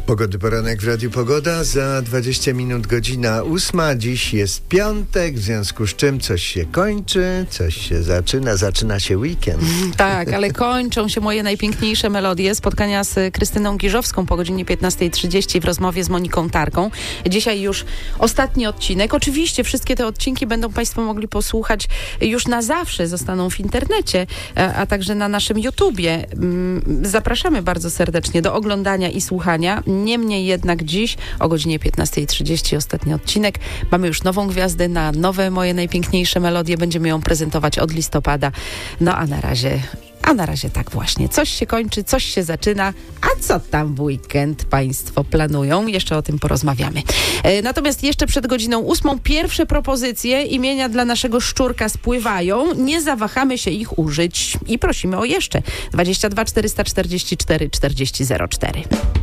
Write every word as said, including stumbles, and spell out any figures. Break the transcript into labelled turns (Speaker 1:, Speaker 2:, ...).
Speaker 1: Pogody poranek w Radiu Pogoda. Za dwadzieścia minut godzina ósma. Dziś jest piątek, w związku z czym coś się kończy, coś się zaczyna. Zaczyna się weekend.
Speaker 2: Tak, ale kończą się moje najpiękniejsze melodie. Spotkania z Krystyną Giżowską po godzinie piętnasta trzydzieści w rozmowie z Moniką Tarką. Dzisiaj już ostatni odcinek. Oczywiście wszystkie te odcinki będą Państwo mogli posłuchać już na zawsze. Zostaną w internecie, a także na naszym YouTubie. Zapraszamy bardzo serdecznie do oglądania i słuchania. Niemniej jednak dziś o godzinie piętnasta trzydzieści ostatni odcinek. Mamy już nową gwiazdę na nowe moje najpiękniejsze melodie. Będziemy ją prezentować od listopada. No a na razie... A na razie tak właśnie. Coś się kończy, coś się zaczyna. A co tam w weekend Państwo planują? Jeszcze o tym porozmawiamy. E, natomiast jeszcze przed godziną ósmą pierwsze propozycje imienia dla naszego szczurka spływają. Nie zawahamy się ich użyć i prosimy o jeszcze. dwadzieścia dwa czterysta czterdzieści cztery czterdzieści zero cztery.